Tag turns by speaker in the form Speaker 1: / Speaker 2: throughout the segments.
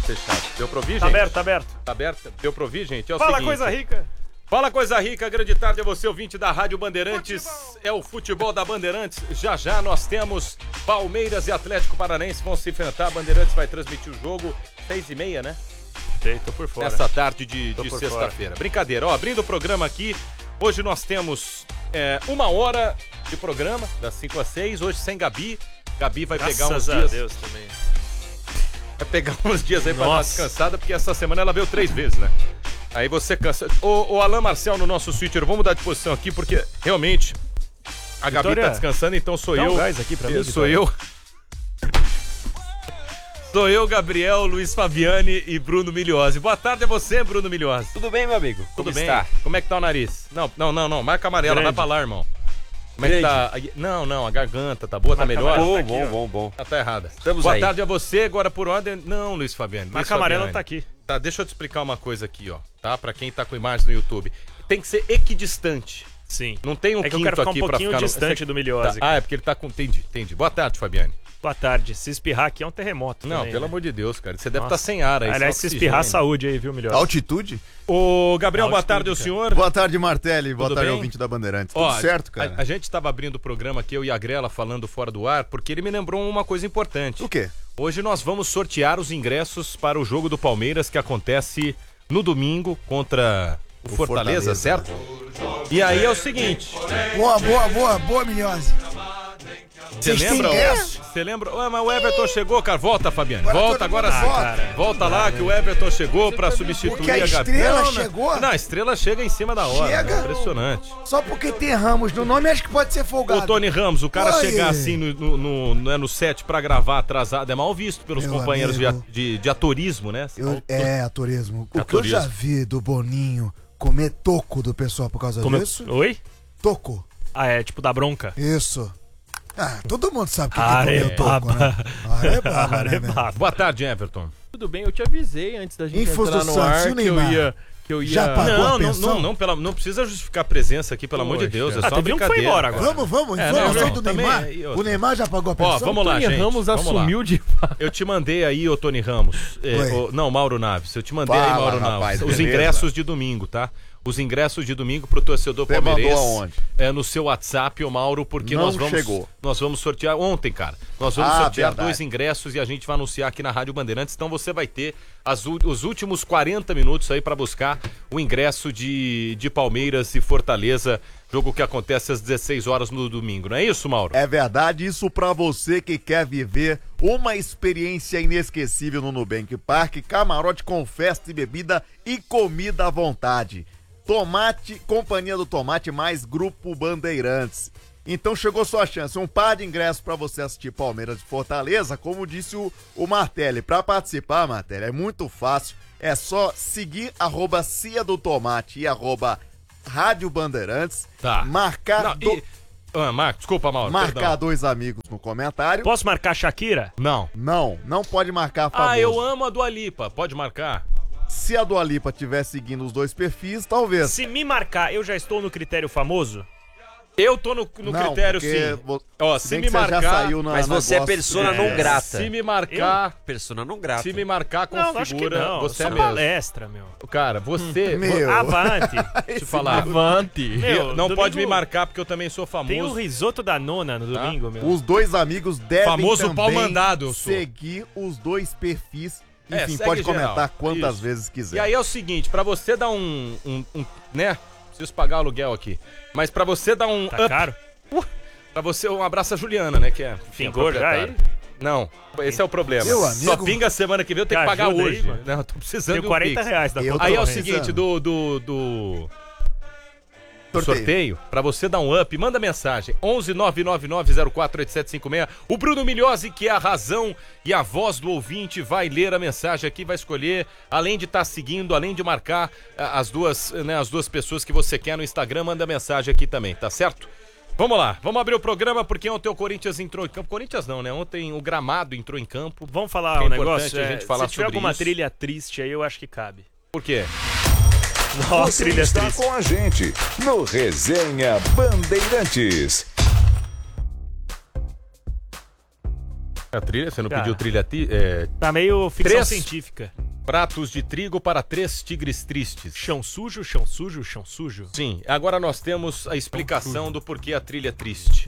Speaker 1: Fechado. Deu pra ouvir, gente?
Speaker 2: Tá aberto, tá aberto.
Speaker 1: Tá aberto? Deu pra ouvir, gente? É o
Speaker 2: Fala
Speaker 1: seguinte.
Speaker 2: coisa rica.
Speaker 1: Fala coisa rica, grande tarde a você, ouvinte da Rádio Bandeirantes. É o futebol da Bandeirantes. Já já nós temos Palmeiras e Atlético Paranaense vão se enfrentar. A Bandeirantes vai transmitir o jogo 6h30, né?
Speaker 2: Sei, tô por fora.
Speaker 1: Nessa tarde de
Speaker 2: por
Speaker 1: sexta-feira. Brincadeira, ó, abrindo o programa aqui. Hoje nós temos 1 hora de programa, das 5 às 6. Hoje sem Gabi. Gabi vai pegar uns
Speaker 2: Graças a
Speaker 1: dias.
Speaker 2: Deus também.
Speaker 1: Vai pegar uns dias aí pra dar
Speaker 2: Nossa.
Speaker 1: descansada, porque essa semana ela veio 3 vezes, né? Aí você cansa. O Alain Marcel no nosso Twitter, vamos mudar de posição aqui, porque realmente a Gabi
Speaker 2: Vitória,
Speaker 1: tá descansando, então sou
Speaker 2: dá um
Speaker 1: eu.
Speaker 2: gás aqui pra mim,
Speaker 1: Sou
Speaker 2: Vitória.
Speaker 1: eu. Sou eu, Gabriel, Luiz Fabiani e Bruno Milhose. Boa tarde a você, Bruno Milhose.
Speaker 3: Tudo bem, meu amigo?
Speaker 1: Tudo
Speaker 3: Como
Speaker 1: bem?
Speaker 3: está?
Speaker 1: Como é que tá o nariz? Não. Marca amarela,
Speaker 2: Grande.
Speaker 1: vai pra lá, irmão. Como é que tá? Não, a garganta tá boa, tá
Speaker 2: Marca
Speaker 1: melhor?
Speaker 2: amarela.
Speaker 3: Bom,
Speaker 2: aqui, ó.
Speaker 3: bom.
Speaker 1: Tá errada.
Speaker 3: Estamos
Speaker 1: Boa
Speaker 3: aí.
Speaker 1: tarde a você, agora por ordem. Não, Luiz Fabiani. Luiz
Speaker 2: Marca amarela
Speaker 1: Fabiani.
Speaker 2: tá aqui.
Speaker 1: Tá, deixa eu te explicar uma coisa aqui, ó. Tá? Pra quem tá com imagens no YouTube. Tem que ser equidistante.
Speaker 2: Sim.
Speaker 1: Não tem um
Speaker 2: É que eu
Speaker 1: quinto
Speaker 2: quero ficar um
Speaker 1: aqui pra
Speaker 2: pouquinho
Speaker 1: ficar...
Speaker 2: distante do Milhose.
Speaker 1: Tá. Ah, é porque ele tá com... Entendi. Boa tarde, Fabiani.
Speaker 2: Boa tarde. Se espirrar aqui é um terremoto.
Speaker 1: Não,
Speaker 2: também,
Speaker 1: pelo
Speaker 2: né?
Speaker 1: amor de Deus, cara. Você deve
Speaker 2: Nossa.
Speaker 1: estar sem ar aí.
Speaker 2: Aliás,
Speaker 1: sem
Speaker 2: se espirrar,
Speaker 1: oxigênio.
Speaker 2: saúde aí, viu, Milhose?
Speaker 4: Altitude?
Speaker 1: Ô, Gabriel, boa
Speaker 2: Altitude,
Speaker 1: tarde ao
Speaker 2: cara.
Speaker 1: senhor.
Speaker 4: Boa tarde, Martelli. Boa
Speaker 1: Tudo
Speaker 4: tarde,
Speaker 1: bem?
Speaker 4: ouvinte da Bandeirantes.
Speaker 1: Ó,
Speaker 4: Tudo certo, cara?
Speaker 1: A gente estava abrindo o programa aqui, eu e a Grela falando fora do ar, porque ele me lembrou uma coisa importante.
Speaker 4: O quê?
Speaker 1: Hoje nós vamos sortear os ingressos para o jogo do Palmeiras que acontece no domingo contra o Fortaleza, certo? E aí é o seguinte,
Speaker 5: Boa, Milhose.
Speaker 1: você
Speaker 5: Vocês têm
Speaker 1: lembra?
Speaker 5: ingresso?
Speaker 1: Você lembra? Ué, mas o Everton chegou, cara. Volta, Fabiano.
Speaker 5: Agora
Speaker 1: Volta
Speaker 5: todo
Speaker 1: agora
Speaker 5: mundo
Speaker 1: sim.
Speaker 5: volta.
Speaker 2: Cara.
Speaker 1: Volta lá que o Everton chegou para substituir
Speaker 5: Porque a
Speaker 1: Gabi.
Speaker 5: estrela
Speaker 1: Não,
Speaker 5: chegou?
Speaker 1: Não, a estrela chega em cima da hora.
Speaker 5: Chega?
Speaker 1: Né? Impressionante.
Speaker 5: Só porque tem Ramos no nome, acho que pode ser
Speaker 1: Ô,
Speaker 5: folgado.
Speaker 1: Tony Ramos, o cara
Speaker 5: Oi.
Speaker 1: chegar assim no set pra gravar atrasado é mal visto pelos
Speaker 5: Meu
Speaker 1: companheiros
Speaker 5: amigo.
Speaker 1: de atorismo, né?
Speaker 5: Atorismo. O que eu
Speaker 1: Atorismo.
Speaker 5: já vi do Boninho comer toco do pessoal por causa disso.
Speaker 2: Oi?
Speaker 5: Toco.
Speaker 2: Ah, é tipo da bronca.
Speaker 5: Isso. Ah, todo mundo sabe o que é
Speaker 2: Arebaba.
Speaker 5: comer toco, né? Arebaba, né, velho?
Speaker 2: Arebaba.
Speaker 1: Boa tarde, Everton.
Speaker 3: Tudo bem, eu te avisei antes da gente
Speaker 5: Infos
Speaker 3: entrar
Speaker 5: do
Speaker 3: no
Speaker 5: Santos,
Speaker 3: ar
Speaker 5: e o
Speaker 3: que eu
Speaker 5: Neymar?
Speaker 3: ia...
Speaker 5: Já pagou a pensão?
Speaker 1: Não precisa justificar a presença aqui, pelo amor de
Speaker 3: Poxa.
Speaker 1: Deus. É
Speaker 2: Ah,
Speaker 1: só
Speaker 2: teve um que foi
Speaker 1: brincadeira.
Speaker 2: embora agora.
Speaker 5: Vamos,
Speaker 1: É,
Speaker 5: informação
Speaker 1: não,
Speaker 5: do
Speaker 1: também,
Speaker 5: Neymar.
Speaker 1: e outra?
Speaker 5: O Neymar já pagou a pensão?
Speaker 1: Ó, vamos lá,
Speaker 3: Tony
Speaker 1: gente.
Speaker 3: Ramos
Speaker 1: vamos lá.
Speaker 3: assumiu de...
Speaker 1: Eu te mandei aí, ô Tony Ramos.
Speaker 5: Oi.
Speaker 1: Não, Mauro Naves. Eu te mandei
Speaker 4: Fala,
Speaker 1: aí, Mauro
Speaker 4: rapaz,
Speaker 1: Naves. Os
Speaker 4: beleza?
Speaker 1: ingressos de domingo, tá? Os ingressos de domingo pro torcedor
Speaker 4: Você
Speaker 1: palmeirense.
Speaker 4: mandou aonde?
Speaker 1: No seu WhatsApp, ô Mauro, porque
Speaker 4: Não
Speaker 1: nós vamos sortear ontem, cara. Nós vamos
Speaker 4: Ah,
Speaker 1: sortear
Speaker 4: verdade.
Speaker 1: 2 ingressos e a gente vai anunciar aqui na Rádio Bandeirantes. Então você vai ter os últimos 40 minutos aí pra buscar o ingresso de Palmeiras e Fortaleza, jogo que acontece às 16 horas no domingo. Não é isso, Mauro?
Speaker 4: É verdade, isso pra você que quer viver uma experiência inesquecível no Nubank Parque, camarote com festa e bebida e comida à vontade. Tomate, Companhia do Tomate mais Grupo Bandeirantes. Então chegou sua chance, um par de ingressos pra você assistir Palmeiras de Fortaleza, como disse o Martelli. Pra participar, Martelli, é muito fácil, é só seguir @Cia do Tomate e Rádio Bandeirantes,
Speaker 1: Tá.
Speaker 4: marcar,
Speaker 1: Marcos, desculpa, Mauro.
Speaker 4: marcar
Speaker 1: perdão.
Speaker 4: 2 amigos no comentário.
Speaker 2: Posso marcar a Shakira?
Speaker 1: Não.
Speaker 4: Não pode marcar famoso.
Speaker 1: Ah, eu amo a Dua Lipa. Pode marcar?
Speaker 4: Se a Dua Lipa estiver seguindo os 2 perfis, talvez.
Speaker 2: Se me marcar, eu já estou no critério famoso?
Speaker 1: Eu tô no
Speaker 4: Não,
Speaker 1: critério,
Speaker 4: porque
Speaker 1: sim.
Speaker 4: vo-
Speaker 1: Ó,
Speaker 4: se
Speaker 1: se
Speaker 4: bem
Speaker 1: me
Speaker 4: que você já
Speaker 1: marcar...
Speaker 4: saiu na-
Speaker 3: Mas
Speaker 4: na
Speaker 3: você é
Speaker 4: gosta-
Speaker 3: persona não grata.
Speaker 1: Se me marcar...
Speaker 3: Persona não grata.
Speaker 1: Se me marcar,
Speaker 2: Não, acho que
Speaker 1: configura.
Speaker 2: não.
Speaker 1: Você
Speaker 2: Só
Speaker 1: é mesmo.
Speaker 2: palestra, meu.
Speaker 1: Cara, você...
Speaker 4: Meu.
Speaker 2: Avante.
Speaker 1: Deixa eu falar.
Speaker 3: Avante.
Speaker 2: Meu,
Speaker 1: Não
Speaker 2: domingo
Speaker 1: pode me marcar porque eu também sou
Speaker 2: Tem o
Speaker 1: famoso.
Speaker 2: risoto da nona no domingo, meu.
Speaker 4: Os 2 amigos devem
Speaker 1: Famoso
Speaker 4: também
Speaker 1: pau mandado, eu sou.
Speaker 4: seguir os 2 perfis.
Speaker 1: É,
Speaker 4: Enfim,
Speaker 1: segue
Speaker 4: pode
Speaker 1: geral.
Speaker 4: comentar quantas
Speaker 1: Isso.
Speaker 4: vezes quiser.
Speaker 1: E aí é o seguinte, pra você dar né? Preciso pagar o aluguel aqui. Mas pra você dar um
Speaker 2: Tá caro?
Speaker 1: Pra você, um abraço a Juliana, né? Que é, enfim,
Speaker 2: Pingou
Speaker 1: a
Speaker 2: já
Speaker 1: proprietária. Não, esse é o problema.
Speaker 5: Meu amigo-
Speaker 1: Só pinga semana que vem, eu tenho que
Speaker 2: Me
Speaker 1: pagar
Speaker 2: ajuda aí,
Speaker 1: hoje.
Speaker 2: mano.
Speaker 1: Não, eu tô precisando
Speaker 2: Tenho
Speaker 1: de um
Speaker 2: 40
Speaker 1: Pix.
Speaker 2: reais da
Speaker 4: Eu
Speaker 2: conta.
Speaker 1: Aí é o
Speaker 4: precisando.
Speaker 1: seguinte, do
Speaker 4: Sorteio.
Speaker 1: sorteio, pra você dar um up, manda mensagem, 11999048756. O Bruno Milhose, que é a razão e a voz do ouvinte, vai ler a mensagem aqui, vai escolher, além de estar seguindo, além de marcar as duas pessoas que você quer no Instagram, manda mensagem aqui também, tá certo? Vamos lá, vamos abrir o programa, porque ontem o Corinthians entrou em campo. Corinthians não, né? Ontem o Gramado entrou em campo.
Speaker 2: Vamos falar
Speaker 1: É
Speaker 2: um
Speaker 1: importante
Speaker 2: negócio?
Speaker 1: a gente falar
Speaker 2: se tiver
Speaker 1: sobre
Speaker 2: alguma
Speaker 1: isso.
Speaker 2: trilha triste aí, eu acho que cabe.
Speaker 1: Por quê?
Speaker 2: Ó,
Speaker 6: Você
Speaker 2: trilha
Speaker 6: está
Speaker 2: triste.
Speaker 6: com a gente no Resenha Bandeirantes.
Speaker 1: A trilha, você não
Speaker 2: Cara.
Speaker 1: pediu trilha...
Speaker 2: Tá meio ficção
Speaker 1: 3
Speaker 2: científica.
Speaker 1: pratos de trigo para 3 tigres tristes.
Speaker 2: Chão sujo, chão sujo, chão sujo.
Speaker 1: Sim, agora nós temos a explicação do porquê a trilha é triste.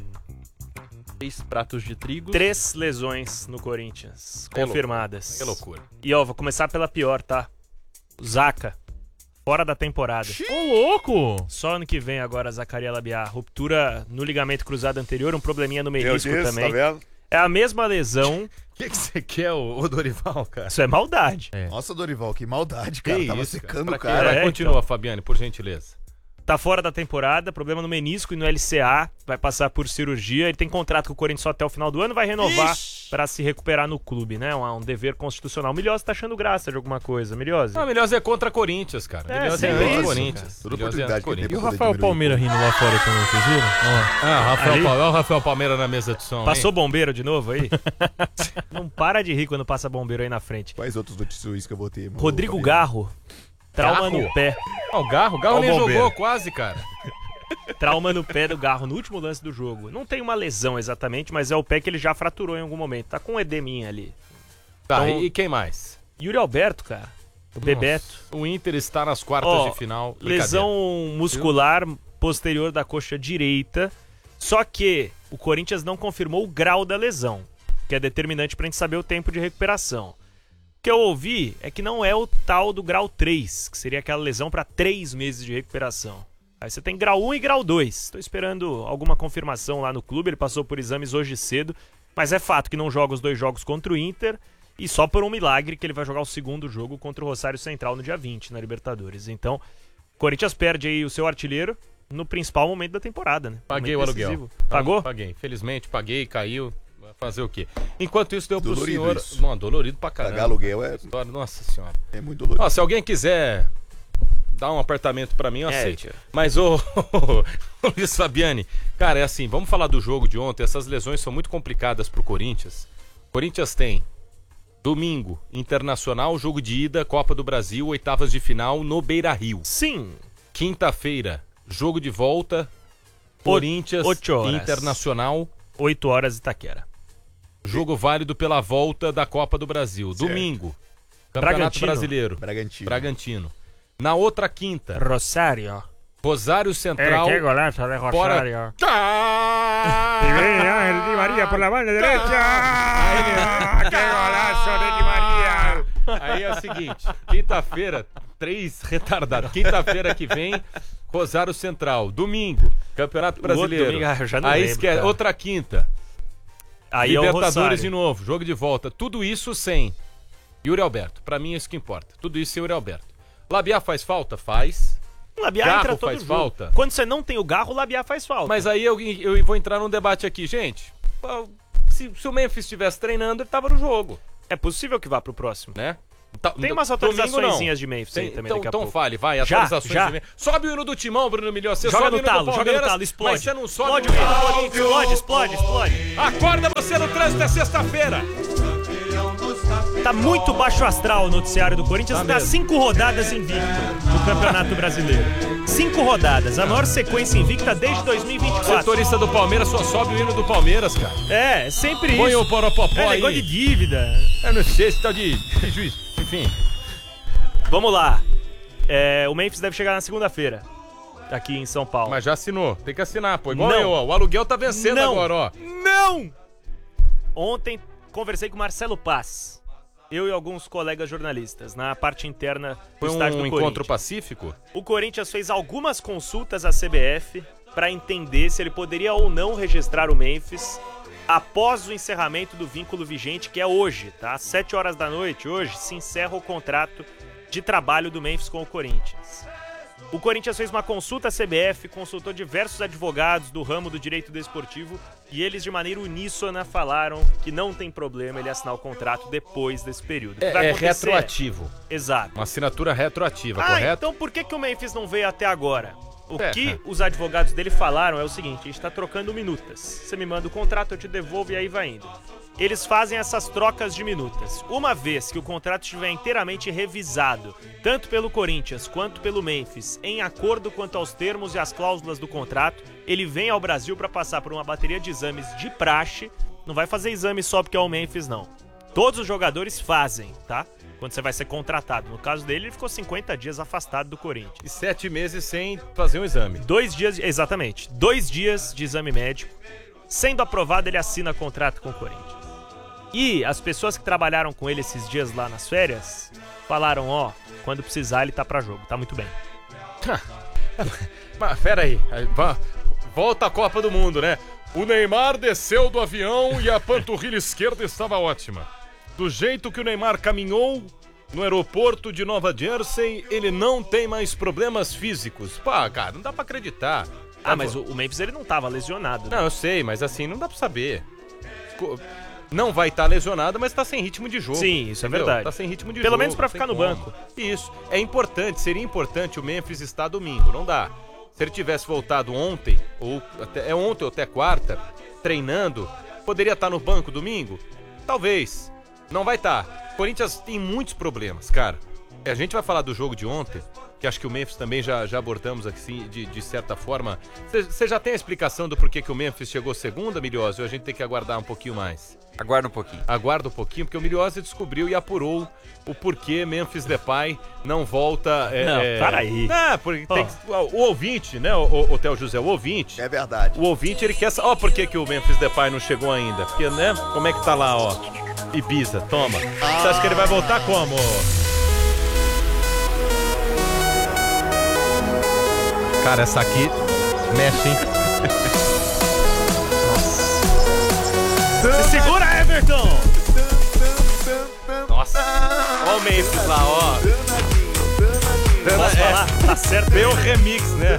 Speaker 3: 3 pratos de trigo.
Speaker 2: 3 lesões no Corinthians,
Speaker 1: Que
Speaker 2: confirmadas.
Speaker 1: Que loucura.
Speaker 2: E ó, vou começar pela pior, tá? O Zaca, fora da temporada.
Speaker 6: Ô, louco!
Speaker 2: Só ano que vem agora, Zacaria Labiá. Ruptura no ligamento cruzado anterior, um probleminha no menisco também.
Speaker 4: vendo?
Speaker 2: É a mesma lesão.
Speaker 1: O que você quer, ô Dorival, cara?
Speaker 2: Isso é maldade.
Speaker 4: Nossa, Dorival, que maldade, cara.
Speaker 1: Que
Speaker 4: Tava
Speaker 1: isso,
Speaker 4: secando
Speaker 1: Pra
Speaker 4: o
Speaker 1: quê?
Speaker 4: cara.
Speaker 1: Vai,
Speaker 2: É,
Speaker 1: continua, Fabiane, por gentileza.
Speaker 2: Tá fora da temporada, problema no menisco e no LCA, vai passar por cirurgia. Ele tem contrato com o Corinthians só até o final do ano, vai renovar pra se recuperar no clube, né? Um dever constitucional. Milhosa tá achando graça de alguma coisa, Milhosa.
Speaker 1: Ah, Milhosa é contra Corinthians, cara.
Speaker 2: É,
Speaker 1: Milhosa é
Speaker 2: sempre isso,
Speaker 1: anti-Corinthians.
Speaker 4: Toda
Speaker 1: Milhosa é
Speaker 4: oportunidade que ele tem
Speaker 6: E o
Speaker 4: pra
Speaker 6: Rafael
Speaker 4: poder
Speaker 6: Palmeira rindo lá fora também, vocês viram? Ó.
Speaker 1: Ah,
Speaker 2: Ali?
Speaker 1: olha o Rafael Palmeira na mesa de som.
Speaker 2: Passou
Speaker 1: hein?
Speaker 2: bombeiro de novo aí? Não para de rir quando passa bombeiro aí na frente.
Speaker 4: Quais outros notícias que eu vou ter? mano?
Speaker 2: Rodrigo Garro, trauma
Speaker 1: Garro?
Speaker 2: no pé.
Speaker 1: Ah, o Garro
Speaker 4: Ó o
Speaker 1: nem
Speaker 4: bombeiro.
Speaker 1: jogou quase, cara.
Speaker 2: Trauma no pé do Garro no último lance do jogo. Não tem uma lesão exatamente, mas é o pé que ele já fraturou em algum momento. Tá com um edeminha ali.
Speaker 1: Tá,
Speaker 2: Então-
Speaker 1: e quem mais?
Speaker 2: Yuri Alberto, cara. O Bebeto.
Speaker 1: Nossa, o Inter está nas quartas
Speaker 2: Ó,
Speaker 1: de final. Brincadeira.
Speaker 2: Lesão muscular posterior da coxa direita. Só que o Corinthians não confirmou o grau da lesão, que é determinante pra gente saber o tempo de recuperação. O que eu ouvi é que não é o tal do grau 3, que seria aquela lesão pra 3 meses de recuperação. Aí você tem grau 1 e grau 2. Tô esperando alguma confirmação lá no clube, ele passou por exames hoje cedo, mas é fato que não joga os 2 jogos contra o Inter e só por um milagre que ele vai jogar o segundo jogo contra o Rosário Central no dia 20, na Libertadores. Então, o Corinthians perde aí o seu artilheiro no principal momento da temporada, né?
Speaker 1: Paguei o
Speaker 2: Momento
Speaker 1: aluguel.
Speaker 2: decisivo. Pagou?
Speaker 1: Paguei. Felizmente, paguei, caiu. Vai fazer o quê? Enquanto isso, deu pro
Speaker 4: Dolorido
Speaker 1: senhor...
Speaker 4: isso.
Speaker 1: Não, dolorido pra caramba.
Speaker 4: Pagar aluguel
Speaker 1: Nossa senhora.
Speaker 4: é muito dolorido.
Speaker 1: Ó, se alguém quiser dar um apartamento pra mim, eu aceito.
Speaker 2: tio.
Speaker 1: Mas, ô Luiz Fabiane, cara, é assim, vamos falar do jogo de ontem. Essas lesões são muito complicadas pro Corinthians. O Corinthians tem domingo, Internacional, jogo de ida, Copa do Brasil, oitavas de final no Beira-Rio.
Speaker 2: Sim.
Speaker 1: Quinta-feira, jogo de volta, Corinthians,
Speaker 2: 8 horas.
Speaker 1: Internacional,
Speaker 2: 8 horas Itaquera.
Speaker 1: jogo válido pela volta da Copa do Brasil.
Speaker 4: Certo.
Speaker 1: Domingo, Campeonato
Speaker 2: Bragantino.
Speaker 1: Brasileiro,
Speaker 4: Bragantino.
Speaker 1: Na outra quinta,
Speaker 2: Rosário.
Speaker 1: Rosário Central.
Speaker 2: golaço de
Speaker 1: Fora.
Speaker 2: Angel Di Maria por la banda derecha. Que golaço de Di Maria.
Speaker 1: Aí é o seguinte, quinta-feira, 3 retardados. Quinta-feira que vem, Rosário Central. Domingo, Campeonato Brasileiro.
Speaker 2: domingo, eu já não
Speaker 1: Aí
Speaker 2: lembro,
Speaker 1: esquece,
Speaker 2: cara.
Speaker 1: outra quinta,
Speaker 2: Aí é o
Speaker 1: Libertadores
Speaker 2: Rosário.
Speaker 1: de novo, jogo de volta. Tudo isso sem Yuri Alberto. Pra mim é isso que importa. Tudo isso sem Yuri Alberto. Labiá faz falta? Faz.
Speaker 2: O Labiá
Speaker 1: Garro
Speaker 2: entra todo
Speaker 1: faz
Speaker 2: jogo.
Speaker 1: falta?
Speaker 2: Quando você não tem o Garro, o Labiá faz falta.
Speaker 1: Mas aí eu vou entrar num debate aqui. Gente, se o Memphis estivesse treinando, ele tava no jogo,
Speaker 2: é possível que vá pro próximo.
Speaker 1: né?
Speaker 2: Tem umas
Speaker 1: Domingo, não.
Speaker 2: atualizaçõezinhas de Memphis aí
Speaker 1: Tem,
Speaker 2: também
Speaker 1: então,
Speaker 2: daqui a
Speaker 1: então
Speaker 2: pouco.
Speaker 1: fale, vai,
Speaker 2: Já,
Speaker 1: atualizações
Speaker 2: já.
Speaker 1: de Memphis. Sobe o hino do Timão, Bruno Milhões. Você
Speaker 2: Joga
Speaker 1: sobe
Speaker 2: no
Speaker 1: o hino
Speaker 2: talo,
Speaker 1: do
Speaker 2: joga
Speaker 1: Palmeiras,
Speaker 2: no talo, explode.
Speaker 1: mas você não sobe
Speaker 2: Explode o hino, explode.
Speaker 1: Acorda você no trânsito, é sexta-feira.
Speaker 2: Tá muito baixo astral o noticiário do Corinthians,
Speaker 1: Tá
Speaker 2: tá
Speaker 1: mesmo.
Speaker 2: 5 rodadas invicto no Campeonato Brasileiro. 5 rodadas, a maior sequência invicta desde 2024.
Speaker 1: Setorista do Palmeiras só sobe o hino do Palmeiras, cara.
Speaker 2: É sempre
Speaker 1: Põe
Speaker 2: isso.
Speaker 1: o Poropopó
Speaker 2: É
Speaker 1: aí.
Speaker 2: negócio de dívida.
Speaker 1: Eu não sei se tá de juiz. Enfim.
Speaker 2: Vamos lá. O Memphis deve chegar na segunda-feira, aqui em São Paulo.
Speaker 1: Mas já assinou. Tem que assinar, pô. Igual
Speaker 2: Não.
Speaker 1: eu, ó. O aluguel tá vencendo
Speaker 2: Não.
Speaker 1: agora, ó.
Speaker 2: Não! Ontem conversei com o Marcelo Paz, eu e alguns colegas jornalistas, na parte interna do
Speaker 1: Foi
Speaker 2: estádio
Speaker 1: um
Speaker 2: do
Speaker 1: encontro
Speaker 2: Corinthians.
Speaker 1: pacífico?
Speaker 2: O Corinthians fez algumas consultas à CBF para entender se ele poderia ou não registrar o Memphis após o encerramento do vínculo vigente, que é hoje, tá? Às 7 horas da noite, hoje, se encerra o contrato de trabalho do Memphis com o Corinthians. O Corinthians fez uma consulta à CBF, consultou diversos advogados do ramo do direito desportivo e eles, de maneira uníssona, falaram que não tem problema ele assinar o contrato depois desse período. O que vai
Speaker 1: É
Speaker 2: acontecer?
Speaker 1: retroativo.
Speaker 2: Exato.
Speaker 1: Uma assinatura retroativa,
Speaker 2: Ah,
Speaker 1: correto?
Speaker 2: então por que o Memphis não veio até agora? O
Speaker 1: É.
Speaker 2: que os advogados dele falaram é o seguinte: a gente tá trocando minutas. Você me manda o contrato, eu te devolvo e aí vai indo. Eles fazem essas trocas de minutas. Uma vez que o contrato estiver inteiramente revisado, tanto pelo Corinthians quanto pelo Memphis, em acordo quanto aos termos e às cláusulas do contrato, ele vem ao Brasil para passar por uma bateria de exames de praxe Não vai fazer exame só porque é o Memphis, não. Todos os jogadores fazem, tá? Quando você vai ser contratado. No caso dele, ele ficou 50 dias afastado do Corinthians.
Speaker 1: E 7 meses sem fazer um exame.
Speaker 2: 2 dias, exatamente. 2 dias de exame médico. Sendo aprovado, ele assina contrato com o Corinthians. E as pessoas que trabalharam com ele esses dias lá nas férias falaram, ó, quando precisar ele tá pra jogo, tá muito bem.
Speaker 1: Mas pera aí, volta a Copa do Mundo, né? O Neymar desceu do avião e a panturrilha esquerda estava ótima. Do jeito que o Neymar caminhou no aeroporto de Nova Jersey, ele não tem mais problemas físicos. Pá, cara, não dá pra acreditar.
Speaker 2: Mas o Memphis ele não tava lesionado, né?
Speaker 1: Não, eu sei, mas assim, não dá pra saber. Não vai estar lesionado, mas tá sem ritmo de jogo.
Speaker 2: Sim, isso
Speaker 1: entendeu?
Speaker 2: é verdade.
Speaker 1: Tá sem ritmo de jogo.
Speaker 2: Pelo menos pra
Speaker 1: não
Speaker 2: ficar
Speaker 1: tem
Speaker 2: no
Speaker 1: como.
Speaker 2: banco.
Speaker 1: Isso. É importante, seria importante o Memphis estar domingo, não dá. Se ele tivesse voltado ontem, ou até quarta, treinando, poderia estar no banco domingo? Talvez. Não vai estar. Corinthians tem muitos problemas, cara. A gente vai falar do jogo de ontem, que acho que o Memphis também já abordamos assim, de certa forma. Você já tem a explicação do porquê que o Memphis chegou segunda, Miliose, ou a gente tem que aguardar um pouquinho mais?
Speaker 3: Aguarda um pouquinho.
Speaker 1: Aguarda um pouquinho, porque o Miliose descobriu e apurou o porquê Memphis Depay não volta...
Speaker 2: para aí.
Speaker 1: Porque tem o ouvinte, né, o Theo José, o ouvinte...
Speaker 4: É verdade.
Speaker 1: O ouvinte, ele quer... Ó, por que o Memphis Depay não chegou ainda? Porque, né, como é que tá lá, ó? Ibiza, toma. Você acha que ele vai voltar como? Cara, essa aqui mexe, hein?
Speaker 2: Se segura, Everton!
Speaker 1: Nossa! Ó o Memphis lá, ó.
Speaker 2: Posso falar? Tá certo.
Speaker 1: Tem um remix, né?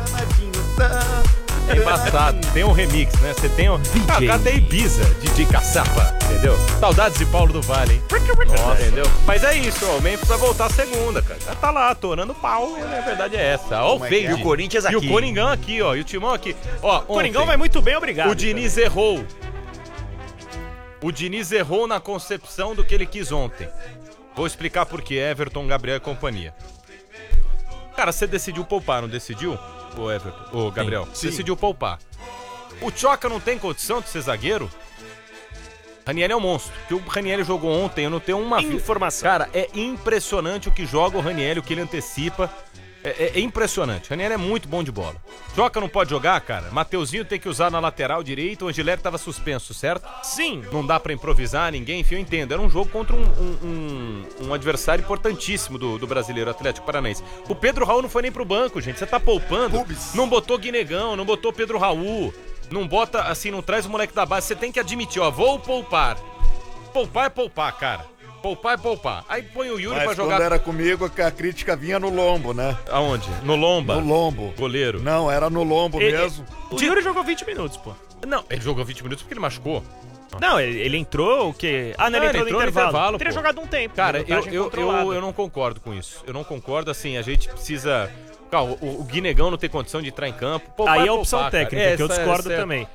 Speaker 1: É embaçado. Tem um remix, né? Você tem o... o cara tem Ibiza, DJ Caçapa, entendeu? Saudades de Paulo do Vale, hein? Nossa, entendeu? Mas é isso, ó. O Memphis vai voltar segunda, cara. Já tá lá, atorando pau. E a verdade é essa. Ó o Fade.
Speaker 3: E o Corinthians aqui.
Speaker 1: E o Coringão aqui, ó. E o Timão aqui. Ó,
Speaker 2: O Coringão vai muito bem, obrigado.
Speaker 1: O Diniz errou. O Diniz errou na concepção do que ele quis ontem. Vou explicar por quê, Everton, Gabriel e companhia. Cara, você decidiu poupar, não decidiu? Ô Everton, ô Gabriel,
Speaker 4: Sim.
Speaker 1: decidiu poupar. O Tchoca não tem condição de ser zagueiro? Ranieri é um monstro. Que o Ranieri jogou ontem, eu não tenho uma...
Speaker 2: Informação.
Speaker 1: Cara, é impressionante o que joga o Ranieri, o que ele antecipa. É impressionante. O Ranieri é muito bom de bola. Tchoca não pode jogar, cara. Mateuzinho tem que usar na lateral direita. O Angelero tava suspenso, certo?
Speaker 2: Sim.
Speaker 1: Não dá pra improvisar ninguém, enfim, eu entendo. Era um jogo contra um adversário importantíssimo do Brasileiro Atlético Paranaense. O Pedro Raul não foi nem pro banco, gente. Você tá poupando.
Speaker 4: Pubis.
Speaker 1: Não botou Guinegão, não botou Pedro Raul. Não bota, assim, não traz o moleque da base. Você tem que admitir, ó, vou poupar. Poupar é poupar, cara. Poupar é poupar. Aí põe o Yuri
Speaker 4: Mas
Speaker 1: pra jogar...
Speaker 4: quando era comigo, a crítica vinha no lombo, né?
Speaker 1: Aonde? No Lomba?
Speaker 4: No lombo.
Speaker 1: Goleiro.
Speaker 4: Não, era no lombo mesmo.
Speaker 2: O Yuri jogou 20 minutos, pô.
Speaker 1: Não, ele jogou 20 minutos porque ele machucou.
Speaker 2: Não, ele entrou o quê? Ah, não, ele entrou no intervalo. Teria
Speaker 1: pô.
Speaker 2: jogado um tempo.
Speaker 1: Cara,
Speaker 2: minutagem
Speaker 1: eu
Speaker 2: controlada.
Speaker 1: não concordo com isso. Eu não concordo, assim, a gente precisa... Cara, o Guinegão não tem condição de entrar em campo. Poupar
Speaker 2: Aí é
Speaker 1: poupar,
Speaker 2: opção
Speaker 1: cara.
Speaker 2: técnica, que eu discordo também.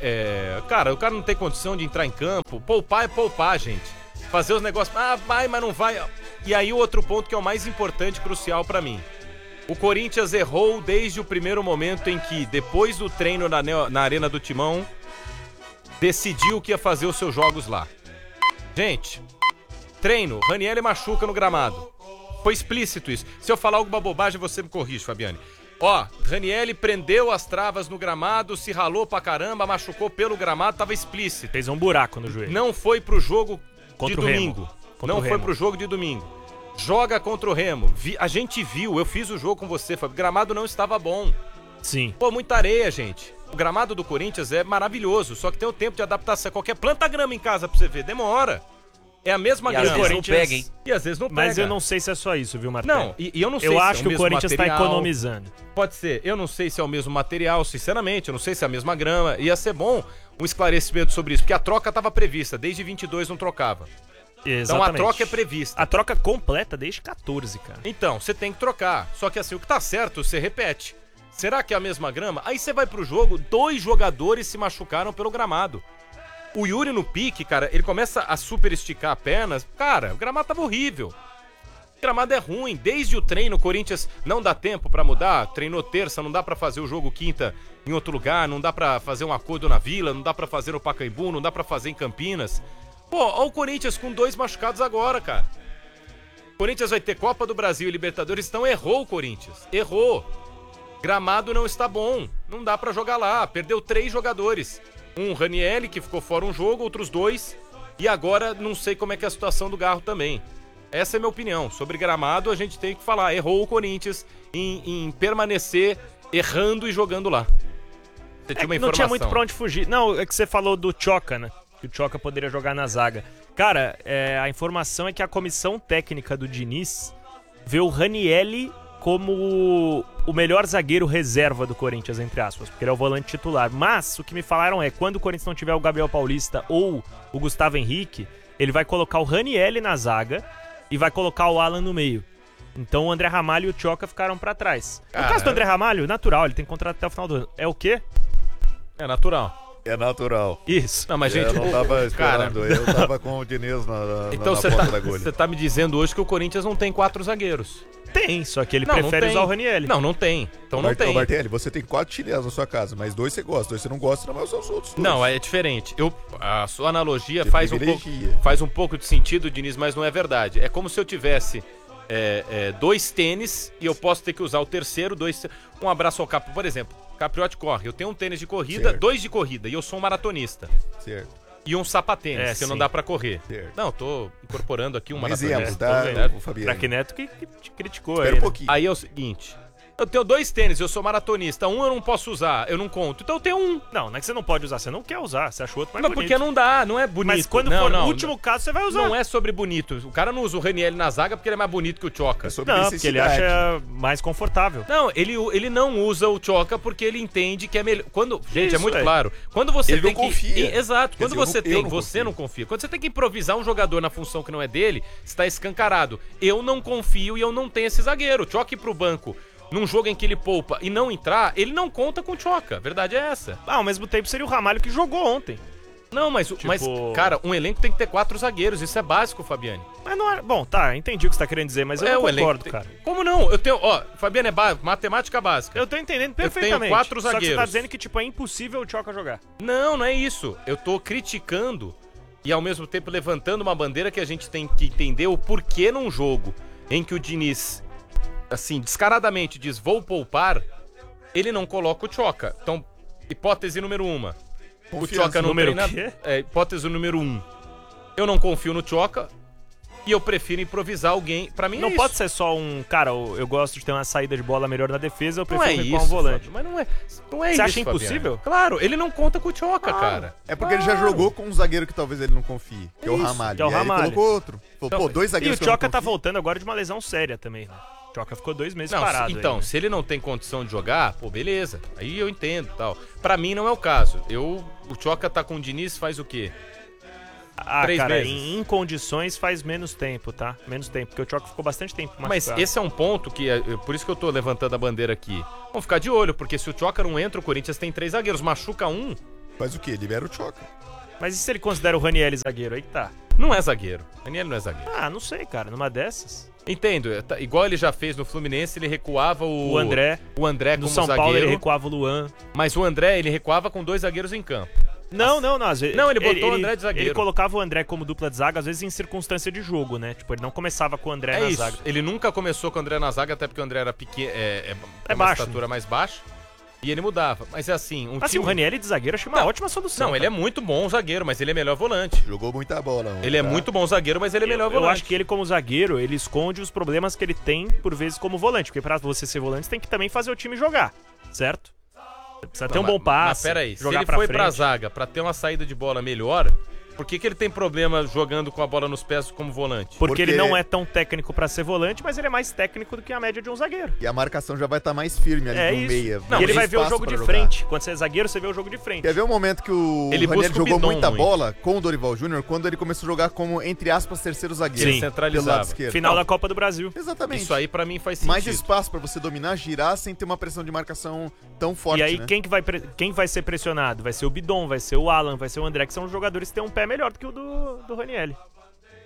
Speaker 1: Cara, o cara não tem condição de entrar em campo. Poupar é poupar, gente. Fazer os negócios... Ah, vai, mas não vai. E aí o outro ponto que é o mais importante, crucial pra mim. O Corinthians errou desde o primeiro momento em que, depois do treino na Arena do Timão, decidiu que ia fazer os seus jogos lá. Gente, treino, Ranieri machuca no gramado. Foi explícito isso. Se eu falar alguma bobagem, você me corrige, Fabiane. Ó, Ranieri prendeu as travas no gramado, se ralou pra caramba, machucou pelo gramado, tava explícito.
Speaker 2: Fez um buraco no joelho.
Speaker 1: Não foi pro jogo
Speaker 2: Contra
Speaker 1: de
Speaker 2: o Remo.
Speaker 1: domingo.
Speaker 2: Contra
Speaker 1: Não
Speaker 2: o
Speaker 1: foi
Speaker 2: Remo.
Speaker 1: pro jogo de domingo. Joga contra o Remo. A gente viu, eu fiz o jogo com você, Fábio. O gramado não estava bom.
Speaker 2: Sim.
Speaker 1: Pô, muita areia, gente. O gramado do Corinthians é maravilhoso, só que tem o tempo de adaptação. Qualquer planta grama em casa pra você ver, demora. É a mesma
Speaker 3: E às
Speaker 1: grama.
Speaker 3: vezes não pega, hein?
Speaker 1: E às vezes não pega.
Speaker 2: Mas eu não sei se é só isso, viu, Martelo?
Speaker 1: Não, e eu não sei
Speaker 2: Eu
Speaker 1: se
Speaker 2: acho
Speaker 1: é
Speaker 2: que o
Speaker 1: mesmo
Speaker 2: Corinthians tá
Speaker 1: material.
Speaker 2: economizando.
Speaker 1: Pode ser. Eu não sei se é o mesmo material, sinceramente. Eu não sei se é a mesma grama. Ia ser bom um esclarecimento sobre isso, porque a troca estava prevista. Desde 22 não trocava.
Speaker 2: Exatamente.
Speaker 1: Então a troca é prevista.
Speaker 2: A troca completa desde 14, cara.
Speaker 1: Então, você tem que trocar. Só que assim, o que tá certo, você repete. Será que é a mesma grama? Aí você vai pro jogo, 2 jogadores se machucaram pelo gramado. O Yuri no pique, cara, ele começa a super esticar a perna. Cara, o gramado tava horrível. Gramado é ruim, desde o treino, o Corinthians não dá tempo pra mudar, treinou terça, não dá pra fazer o jogo quinta em outro lugar, não dá pra fazer um acordo na Vila, não dá pra fazer no Pacaembu, não dá pra fazer em Campinas. Pô, ó o Corinthians com 2 machucados agora, cara. O Corinthians vai ter Copa do Brasil e Libertadores, então errou o Corinthians, errou. Gramado não está bom, não dá pra jogar lá, perdeu 3 jogadores. Um Ranieri, que ficou fora um jogo, outros 2, e agora não sei como é que é a situação do Garro também. Essa é a minha opinião. Sobre Gramado, a gente tem que falar. Errou o Corinthians em permanecer errando e jogando lá. Você tinha uma informação.
Speaker 2: Não tinha muito pra onde fugir. Não, é que você falou do Tchoca, né? Que o Tchoca poderia jogar na zaga. Cara, a informação é que a comissão técnica do Diniz vê o Ranieri como o melhor zagueiro reserva do Corinthians, entre aspas, porque ele é o volante titular. Mas o que me falaram é, quando o Corinthians não tiver o Gabriel Paulista ou o Gustavo Henrique, ele vai colocar o Ranieri na zaga e vai colocar o Alan no meio. Então o André Ramalho e o Tchoca ficaram pra trás. No caso do André Ramalho, natural, ele tem contrato até o final do ano. É o quê?
Speaker 1: É natural.
Speaker 4: É natural.
Speaker 2: Isso.
Speaker 1: Não, mas gente...
Speaker 4: Eu não tava esperando,
Speaker 1: cara...
Speaker 4: eu tava com o Diniz
Speaker 1: então
Speaker 4: na ponta da agulha.
Speaker 1: você tá me dizendo hoje que o Corinthians não tem 4 zagueiros.
Speaker 2: Tem, só que ele
Speaker 1: Não,
Speaker 2: prefere
Speaker 1: não tem.
Speaker 2: usar o Ranieri.
Speaker 1: Não tem. Então não tem.
Speaker 7: Ô, Martelli, você tem 4 chilenos na sua casa, mas 2 você gosta, 2 você não gosta, não vai usar os outros.
Speaker 1: Não, é diferente. A sua analogia
Speaker 7: Você
Speaker 1: faz um pouco de sentido, Diniz, mas não é verdade. É como se eu tivesse 2 tênis e eu posso ter que usar o terceiro, 2... Um abraço ao Capo, por exemplo. Capriotti corre. Eu tenho um tênis de corrida,
Speaker 7: Certo.
Speaker 1: 2 de corrida, e eu sou um maratonista.
Speaker 7: Certo.
Speaker 1: E um sapatênis, que não
Speaker 2: sim.
Speaker 1: dá pra correr.
Speaker 7: Certo.
Speaker 1: Não, eu tô incorporando aqui um
Speaker 7: Um
Speaker 1: maratonista.
Speaker 7: exemplo, tá,
Speaker 1: Certo?
Speaker 7: o Fabiano?
Speaker 2: Craque Neto que te criticou
Speaker 7: Espera
Speaker 2: aí,
Speaker 7: um
Speaker 2: né?
Speaker 7: pouquinho.
Speaker 1: Aí é o seguinte, eu tenho 2 tênis, eu sou maratonista, um eu não posso usar, eu não conto, então eu tenho um.
Speaker 2: Não é que você não pode usar, você não quer usar, você achou outro mais
Speaker 1: Não,
Speaker 2: bonito.
Speaker 1: porque não dá, não é bonito.
Speaker 2: Mas quando
Speaker 1: não,
Speaker 2: for
Speaker 1: não,
Speaker 2: no último caso, você vai usar.
Speaker 1: Não é sobre bonito, o cara não usa o Ranieri na zaga porque ele é mais bonito que o Tchoca.
Speaker 7: É sobre
Speaker 2: Não, porque ele
Speaker 7: necessidade.
Speaker 2: acha mais confortável.
Speaker 1: Não, ele não usa o Tchoca porque ele entende que é melhor. Gente, é
Speaker 2: Isso,
Speaker 1: muito
Speaker 2: é.
Speaker 1: claro. Quando você
Speaker 7: Ele
Speaker 1: tem
Speaker 7: não
Speaker 1: que.
Speaker 7: confia.
Speaker 1: Exato.
Speaker 7: Quer
Speaker 1: Quando
Speaker 7: dizer,
Speaker 1: você
Speaker 7: eu
Speaker 1: tem.
Speaker 7: não
Speaker 1: Você
Speaker 7: confio.
Speaker 1: não confia. Quando você tem que improvisar um jogador na função que não é dele, está escancarado. Eu não confio e eu não tenho esse zagueiro. O Tchoca ir pro banco num jogo em que ele poupa e não entrar, ele não conta com o Tchoca. A verdade é essa.
Speaker 2: Ao mesmo tempo seria o Ramalho que jogou ontem.
Speaker 1: Não, mas, cara, um elenco tem que ter 4 zagueiros. Isso é básico, Fabiane.
Speaker 2: Mas não é... Bom, tá, entendi o que você tá querendo dizer, mas eu não
Speaker 1: o elenco
Speaker 2: concordo,
Speaker 1: tem-
Speaker 2: cara.
Speaker 1: Como não? Eu tenho. Ó, Fabiane é matemática básica.
Speaker 2: Eu tô entendendo
Speaker 1: tenho
Speaker 2: perfeitamente.
Speaker 1: 4
Speaker 2: Só que você tá
Speaker 1: zagueiros.
Speaker 2: dizendo que, tipo, é impossível o Tchoca jogar.
Speaker 1: Não é isso. Eu tô criticando e ao mesmo tempo levantando uma bandeira que a gente tem que entender o porquê num jogo em que o Diniz, assim, descaradamente diz vou poupar, ele não coloca o Tchoca. Então, hipótese número 1. O
Speaker 7: Confiança.
Speaker 1: Tchoca não
Speaker 2: Número
Speaker 1: treina...
Speaker 2: quê?
Speaker 1: Hipótese número 1. Eu não confio no Tchoca e eu prefiro improvisar alguém. Pra mim
Speaker 2: Não
Speaker 1: é
Speaker 2: pode
Speaker 1: isso.
Speaker 2: ser só um... Cara, eu gosto de ter uma saída de bola melhor na defesa, eu
Speaker 1: Não é
Speaker 2: prefiro recuar
Speaker 1: isso,
Speaker 2: um volante.
Speaker 1: Fábio, mas não é isso.
Speaker 2: Você acha
Speaker 1: Fabiano.
Speaker 2: impossível?
Speaker 1: Claro, ele não conta com o Tchoca, cara.
Speaker 7: É porque ele já jogou com um zagueiro que talvez ele não confie, que é o
Speaker 1: Isso,
Speaker 7: Ramalho.
Speaker 2: que é o
Speaker 7: E aí ele
Speaker 2: Ramalho.
Speaker 7: colocou outro. Falou,
Speaker 1: Então,
Speaker 7: pô, 2
Speaker 2: E
Speaker 7: zagueiros
Speaker 2: o
Speaker 7: que eu não
Speaker 2: Tchoca tá
Speaker 7: confio.
Speaker 2: voltando agora de uma lesão séria também, né? O Tchoca ficou 2 meses
Speaker 1: Não,
Speaker 2: parado.
Speaker 1: então,
Speaker 2: aí, né?
Speaker 1: se ele não tem condição de jogar, pô, beleza. Aí eu entendo e tal. Pra mim não é o caso. O Tchoca tá com o Diniz faz o quê?
Speaker 2: Ah,
Speaker 1: 3
Speaker 2: cara,
Speaker 1: meses.
Speaker 2: em condições faz menos tempo, tá? Menos tempo, porque o Tchoca ficou bastante tempo
Speaker 1: Mas
Speaker 2: machucado.
Speaker 1: esse é um ponto que, por isso que eu tô levantando a bandeira aqui. Vamos ficar de olho, porque se o Tchoca não entra, o Corinthians tem 3 zagueiros. Machuca um,
Speaker 7: Faz o quê? Libera o Tchoca.
Speaker 2: Mas e se ele considera o Ranieri zagueiro? Aí que tá.
Speaker 1: não é zagueiro. Daniel não é zagueiro.
Speaker 2: Ah, não sei, cara. Numa dessas.
Speaker 1: Entendo. Igual ele já fez no Fluminense, ele recuava
Speaker 2: O André.
Speaker 1: o André
Speaker 2: No
Speaker 1: como
Speaker 2: São
Speaker 1: zagueiro.
Speaker 2: Paulo ele recuava o Luan.
Speaker 1: Mas o André, ele recuava com 2 zagueiros em campo.
Speaker 2: Não, às vezes.
Speaker 1: Não, ele botou o André de zagueiro.
Speaker 2: Ele colocava o André como dupla de zaga, às vezes em circunstância de jogo, né? Tipo, ele não começava com o André
Speaker 1: É
Speaker 2: na
Speaker 1: isso.
Speaker 2: zaga.
Speaker 1: Ele nunca começou com o André na zaga, até porque o André era pequeno, uma
Speaker 2: baixo,
Speaker 1: estatura mais baixa. E ele mudava. Mas é assim,
Speaker 2: Assim, o Ranieri de zagueiro eu achei uma
Speaker 1: Não,
Speaker 2: ótima solução.
Speaker 1: Não, ele é
Speaker 2: cara.
Speaker 1: muito bom zagueiro, mas ele é melhor volante.
Speaker 7: Jogou muita bola. ontem,
Speaker 1: Ele é
Speaker 7: tá?
Speaker 1: muito bom zagueiro, mas ele é melhor
Speaker 2: Eu
Speaker 1: volante.
Speaker 2: acho que ele, como zagueiro, ele esconde os problemas que ele tem, por vezes, como volante. Porque pra você ser volante, você tem que também fazer o time jogar, certo? Você precisa ter um bom passe,
Speaker 1: Mas peraí, se
Speaker 2: jogar
Speaker 1: ele
Speaker 2: pra
Speaker 1: foi
Speaker 2: frente.
Speaker 1: pra zaga pra ter uma saída de bola melhor, por que ele tem problema jogando com a bola nos pés como volante?
Speaker 2: Porque ele
Speaker 7: Porque-
Speaker 2: não é tão técnico pra ser volante, mas ele é mais técnico do que a média de um zagueiro.
Speaker 7: E a marcação já vai estar mais firme ali
Speaker 2: É
Speaker 7: no
Speaker 2: isso.
Speaker 7: meia.
Speaker 2: E
Speaker 7: Não,
Speaker 2: ele
Speaker 7: tem
Speaker 2: vai ver o
Speaker 7: espaço
Speaker 2: jogo
Speaker 7: pra
Speaker 2: de
Speaker 7: jogar.
Speaker 2: frente. Quando você é zagueiro, você vê o jogo de frente.
Speaker 7: Quer ver o momento que o
Speaker 1: Ele
Speaker 7: Ranieri
Speaker 1: busca o
Speaker 7: jogou
Speaker 1: bidon
Speaker 7: muita
Speaker 1: muito.
Speaker 7: bola com o Dorival Júnior quando ele começou a jogar como, entre aspas, terceiro zagueiro.
Speaker 1: Ele
Speaker 2: Sim.
Speaker 1: centralizava.
Speaker 7: Pelo lado esquerdo.
Speaker 2: Final
Speaker 7: Não,
Speaker 2: da Copa do Brasil.
Speaker 7: Exatamente.
Speaker 1: Isso aí pra mim faz sentido.
Speaker 7: Mais espaço pra você dominar, girar sem ter uma pressão de marcação tão forte,
Speaker 2: E aí,
Speaker 7: né?
Speaker 2: quem vai ser pressionado? Vai ser o Bidon, vai ser o Alan, vai ser o André, que são os jogadores que têm um pé melhor do que o do Ranieri.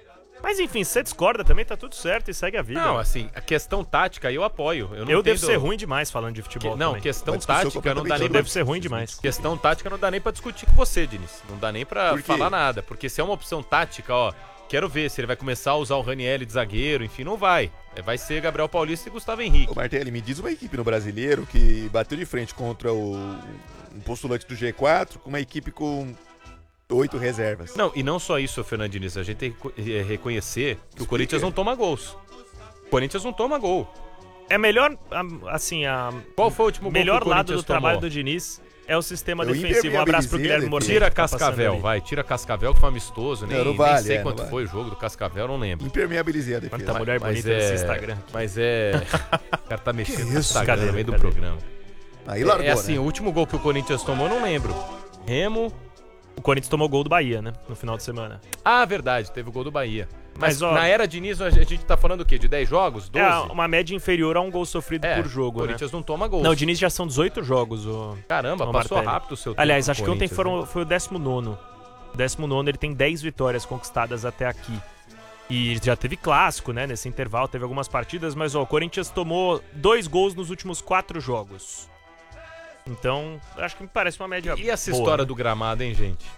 Speaker 2: Mas enfim, se você discorda também, tá tudo certo e segue a vida.
Speaker 1: Não, assim, a questão tática eu apoio. Eu, não
Speaker 2: eu devo
Speaker 1: entendo-
Speaker 2: ser ruim demais falando de futebol
Speaker 1: Não,
Speaker 2: também.
Speaker 1: questão
Speaker 7: Uma discussão
Speaker 1: tática não dá
Speaker 7: completamente
Speaker 1: nem
Speaker 2: Eu
Speaker 1: pra...
Speaker 2: devo ser ruim demais.
Speaker 1: Questão tática não dá nem pra discutir com você, Diniz. Não dá nem pra
Speaker 7: Por quê?
Speaker 1: falar nada. Porque se é uma opção tática, ó, quero ver se ele vai começar a usar o Ranieri de zagueiro, enfim, não vai. Vai ser Gabriel Paulista e Gustavo Henrique.
Speaker 7: Ô Martelli, me diz uma equipe no Brasileiro que bateu de frente contra um postulante do G4 com uma equipe com 8 reservas.
Speaker 1: Não, e não só isso, Fernando Diniz. A gente tem que reconhecer que o Corinthians não toma gols. O Corinthians não toma gol.
Speaker 2: É melhor, assim,
Speaker 1: Qual foi o último gol que
Speaker 2: melhor
Speaker 1: o
Speaker 2: lado
Speaker 1: Corinthians
Speaker 2: do trabalho
Speaker 1: tomou?
Speaker 2: do Diniz é o sistema
Speaker 7: Eu
Speaker 2: defensivo. Um abraço pro
Speaker 7: impermeabilizei a
Speaker 2: Guilherme
Speaker 7: defesa.
Speaker 2: Moreno.
Speaker 1: Tira
Speaker 2: que tá passando
Speaker 1: Cascavel,
Speaker 2: ali.
Speaker 1: vai. Tira Cascavel, que foi amistoso. Nem,
Speaker 7: Não
Speaker 1: nem
Speaker 7: vale,
Speaker 1: sei
Speaker 7: não
Speaker 1: quanto
Speaker 7: vale.
Speaker 1: foi o jogo do Cascavel, não lembro.
Speaker 7: Impermeabilizei a defesa.
Speaker 2: Quanta mulher bonita nesse Instagram.
Speaker 1: Mas é... O cara tá mexendo no
Speaker 5: isso?
Speaker 1: Instagram
Speaker 2: Cadê?
Speaker 1: no meio do
Speaker 2: Cadê?
Speaker 1: programa.
Speaker 7: Aí largou,
Speaker 1: É assim,
Speaker 7: né?
Speaker 1: o último gol que o Corinthians tomou, eu não lembro. Remo...
Speaker 2: O Corinthians tomou gol do Bahia, né? No final de semana.
Speaker 1: Ah, verdade, teve o gol do Bahia. Mas
Speaker 2: Mas, ó,
Speaker 1: na era Diniz, a gente tá falando o quê? De 10 jogos? 12?
Speaker 2: É uma média inferior a um gol sofrido por jogo,
Speaker 1: o
Speaker 2: né?
Speaker 1: Corinthians não toma gols.
Speaker 2: Não, o Diniz já são 18 jogos.
Speaker 1: Caramba,
Speaker 2: Ô,
Speaker 1: passou
Speaker 2: Martelli.
Speaker 1: rápido o seu tempo
Speaker 2: Aliás,
Speaker 1: no
Speaker 2: acho que ontem
Speaker 1: Corinthians, né?
Speaker 2: foi o 19º. 19º, ele tem 10 vitórias conquistadas até aqui. E já teve clássico, né? Nesse intervalo, teve algumas partidas. Mas, ó, o Corinthians tomou 2 gols nos últimos 4 jogos. Então, acho que me parece uma média
Speaker 1: E essa
Speaker 2: boa,
Speaker 1: história
Speaker 2: né?
Speaker 1: do gramado, hein, gente?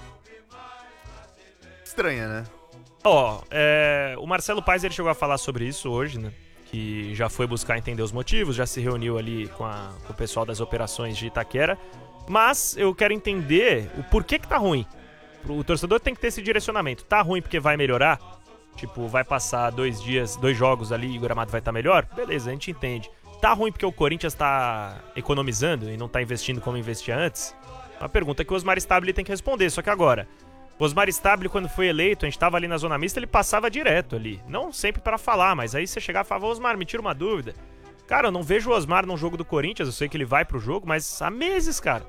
Speaker 4: Estranha, né?
Speaker 2: Ó, o Marcelo Paes ele chegou a falar sobre isso hoje, né? Que já foi buscar entender os motivos, já se reuniu ali com o pessoal das operações de Itaquera. Mas eu quero entender o porquê que tá ruim. O torcedor tem que ter esse direcionamento. Tá ruim porque vai melhorar? Tipo, vai passar 2 jogos ali e o gramado vai estar melhor? Beleza, a gente entende. Tá ruim porque o Corinthians tá economizando e não tá investindo como investia antes? Uma pergunta que o Osmar Stabile tem que responder, só que agora... O Osmar Stabile, quando foi eleito, a gente tava ali na zona mista, ele passava direto ali. Não sempre pra falar, mas aí você chegava e falava, Osmar, me tira uma dúvida. Cara, eu não vejo o Osmar num jogo do Corinthians, eu sei que ele vai pro jogo, mas há meses, cara.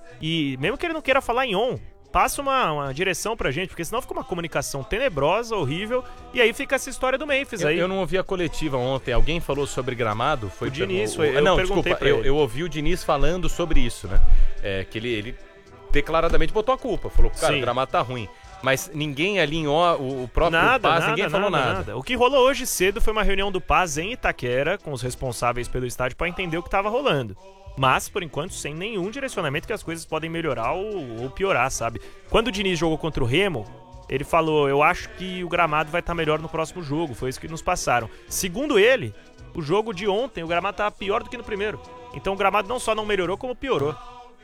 Speaker 2: E mesmo que ele não queira falar em on, passa uma direção pra gente, porque senão fica uma comunicação tenebrosa, horrível, e aí fica essa história do Memphis aí.
Speaker 1: Eu não ouvi a coletiva ontem. Alguém falou sobre gramado? Foi
Speaker 2: O Diniz, eu
Speaker 1: não,
Speaker 2: perguntei
Speaker 1: desculpa,
Speaker 2: pra ele.
Speaker 1: eu ouvi o Diniz falando sobre isso, né? Que ele declaradamente botou a culpa. Falou, cara,
Speaker 2: Sim.
Speaker 1: o gramado tá ruim. Mas ninguém ali em o próprio Paz, ninguém falou nada.
Speaker 2: O que rolou hoje cedo foi uma reunião do Paz em Itaquera, com os responsáveis pelo estádio, pra entender o que tava rolando. Mas, por enquanto, sem nenhum direcionamento que as coisas podem melhorar ou piorar, sabe? Quando o Diniz jogou contra o Remo, ele falou, eu acho que o gramado vai estar melhor no próximo jogo, foi isso que nos passaram. Segundo ele, o jogo de ontem, o gramado tava pior do que no primeiro. Então o gramado não só não melhorou, como piorou.